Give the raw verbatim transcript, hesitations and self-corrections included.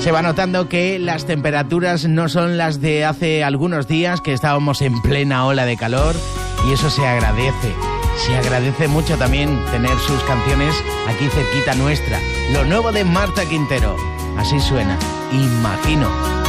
Se va notando que las temperaturas no son las de hace algunos días, que estábamos en plena ola de calor, y eso se agradece. Se agradece mucho también tener sus canciones aquí cerquita nuestra. Lo nuevo de Marta Quintero. Así suena, Imagino.